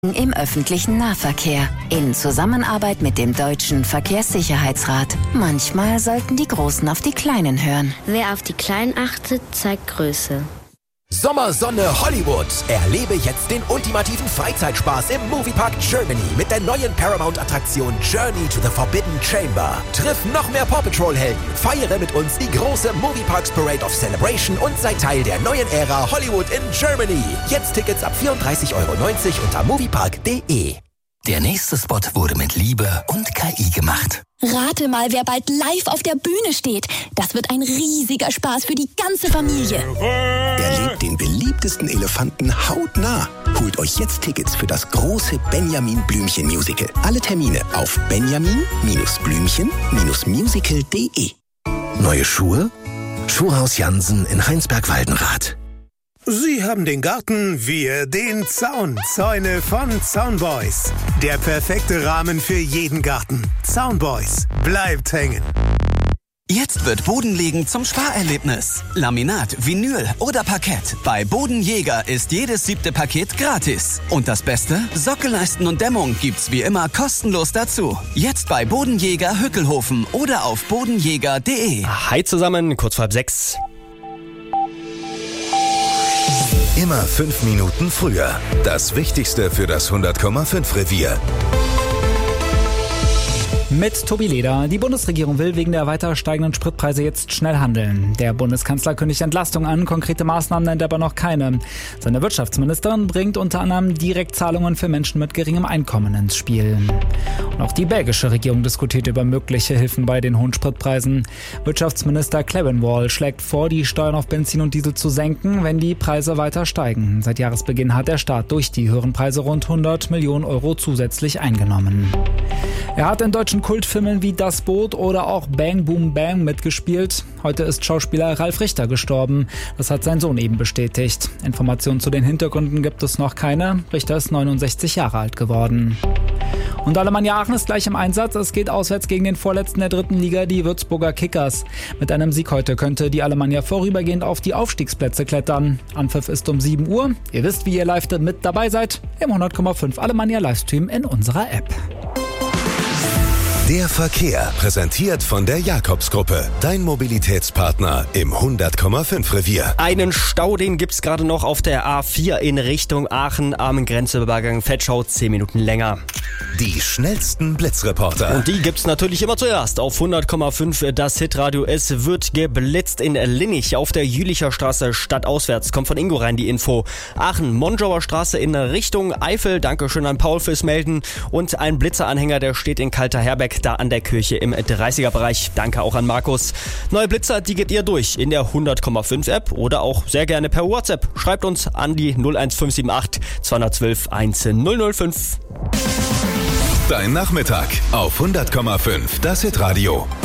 im öffentlichen Nahverkehr in Zusammenarbeit mit dem Deutschen Verkehrssicherheitsrat. Manchmal sollten die Großen auf die Kleinen hören. Wer auf die Kleinen achtet, zeigt Größe. Sommersonne Hollywood. Erlebe jetzt den ultimativen Freizeitspaß im Moviepark Germany mit der neuen Paramount-Attraktion Journey to the Forbidden Chamber. Triff noch mehr Paw Patrol-Helden, feiere mit uns die große Movieparks Parade of Celebration und sei Teil der neuen Ära Hollywood in Germany. Jetzt Tickets ab 34,90 € unter moviepark.de. Der nächste Spot wurde mit Liebe und KI gemacht. Rate mal, wer bald live auf der Bühne steht. Das wird ein riesiger Spaß für die ganze Familie. Erlebt den beliebtesten Elefanten hautnah. Holt euch jetzt Tickets für das große Benjamin Blümchen Musical. Alle Termine auf benjamin-blümchen-musical.de. Neue Schuhe? Schuhhaus Jansen in Heinsberg-Waldenrath. Sie haben den Garten, wir den Zaun. Zäune von Zaunboys. Der perfekte Rahmen für jeden Garten. Zaunboys. Bleibt hängen. Jetzt wird Bodenlegen zum Sparerlebnis. Laminat, Vinyl oder Parkett. Bei Bodenjäger ist jedes 7. Paket gratis. Und das Beste? Sockelleisten und Dämmung gibt's wie immer kostenlos dazu. Jetzt bei Bodenjäger Hückelhofen oder auf bodenjäger.de. Hi zusammen, kurz vor 6. Immer 5 Minuten früher. Das Wichtigste für das 100,5 Revier. Mit Tobi Leder. Die Bundesregierung will wegen der weiter steigenden Spritpreise jetzt schnell handeln. Der Bundeskanzler kündigt Entlastung an, konkrete Maßnahmen nennt aber noch keine. Seine Wirtschaftsministerin bringt unter anderem Direktzahlungen für Menschen mit geringem Einkommen ins Spiel. Und auch die belgische Regierung diskutiert über mögliche Hilfen bei den hohen Spritpreisen. Wirtschaftsminister Clevenwall schlägt vor, die Steuern auf Benzin und Diesel zu senken, wenn die Preise weiter steigen. Seit Jahresbeginn hat der Staat durch die höheren Preise rund 100 Millionen € zusätzlich eingenommen. Er hat in deutschen Kultfilmen wie Das Boot oder auch Bang Boom Bang mitgespielt. Heute ist Schauspieler Ralf Richter gestorben. Das hat sein Sohn eben bestätigt. Informationen zu den Hintergründen gibt es noch keine. Richter ist 69 Jahre alt geworden. Und Alemannia Aachen ist gleich im Einsatz. Es geht auswärts gegen den Vorletzten der 3. Liga, die Würzburger Kickers. Mit einem Sieg heute könnte die Alemannia vorübergehend auf die Aufstiegsplätze klettern. Anpfiff ist um 7 Uhr. Ihr wisst, wie ihr live mit dabei seid. Im 100,5 Alemannia Livestream in unserer App. Der Verkehr, präsentiert von der Jakobs-Gruppe. Dein Mobilitätspartner im 100,5 Revier. Einen Stau, den gibt's gerade noch auf der A4 in Richtung Aachen am Grenzübergang Vetschau, 10 Minuten länger. Die schnellsten Blitzreporter. Und die gibt's natürlich immer zuerst auf 100,5 das Hitradio. Es wird geblitzt in Linnich auf der Jülicher Straße stadtauswärts. Kommt von Ingo rein die Info. Aachen, Monschauer Straße in Richtung Eifel. Dankeschön an Paul fürs Melden. Und ein Blitzeranhänger, der steht in Kalter-Herbeck, da an der Kirche im 30er-Bereich. Danke auch an Markus. Neue Blitzer, die geht ihr durch in der 100,5 App oder auch sehr gerne per WhatsApp. Schreibt uns an die 01578 212 1005. Dein Nachmittag auf 100,5 das Hitradio.